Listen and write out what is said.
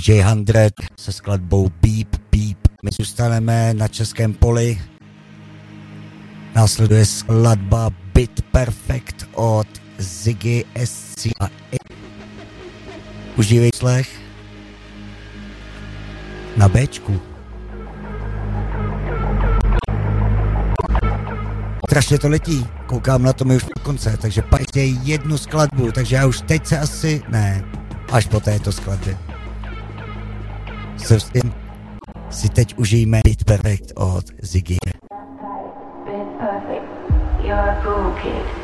DJ 100 se skladbou Beep Beep. My zůstaneme na českém poli. Následuje skladba Bit Perfect od Ziggy SC a užívej slech na Bčku. Strašně to letí, koukám na to mi už po konce, takže pojďte jednu skladbu, takže já už teď se asi, ne, až po této skladbě. S tím si teď užijeme Bit Perfect od Ziggy. Bit Perfect, you're a cool kid.